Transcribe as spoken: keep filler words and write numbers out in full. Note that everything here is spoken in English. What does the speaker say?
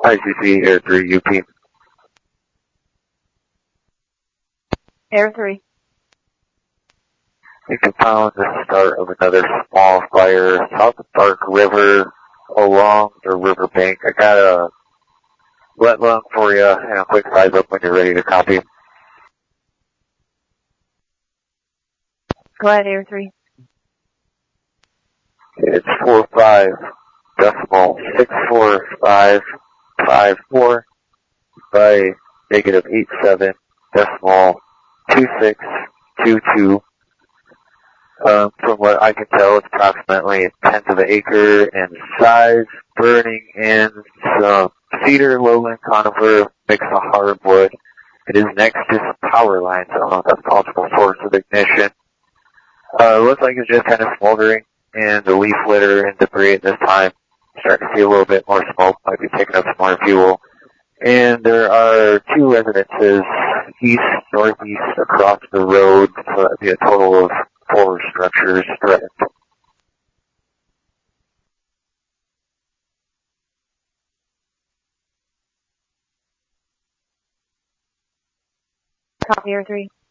I C C, Air three, U P. Air three. We can found the start of another small fire south of Dark River along the riverbank. I got a wet lung for you and a quick size up when you're ready to copy. Go ahead, Air three. It's four five decimal six four five five four by negative eight seven decimal two six two two. Um, from what I can tell, it's approximately a tenth of an acre in size, burning in some cedar, lowland conifer, mix of hardwood. It is next to some power lines. I don't know if that's a possible source of ignition. Uh, it looks like it's just kind of smoldering in the leaf litter and debris at this time. Starting to see a little bit more smoke, might be picking up some more fuel. And there are two residences east, northeast across the road, so that would be a total of four structures threatened. Copy, Air three.